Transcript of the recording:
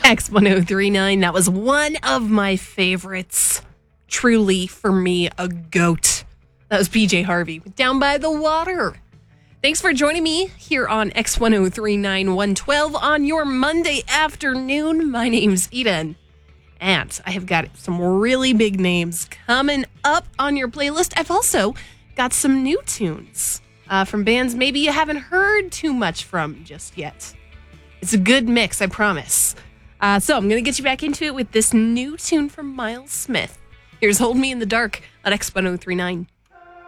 X1039. That was one of my favorites. Truly, for me, a goat. That was PJ Harvey, Down by the Water. Thanks for joining me here on X1039 112 on your Monday afternoon. My name's Eden, and I have got some really big names coming up on your playlist. I've also got some new tunes from bands maybe you haven't heard too much from just yet. It's a good mix, I promise. So I'm going to get you back into it with this new tune from Miles Smith. Here's Hold Me in the Dark on X1039.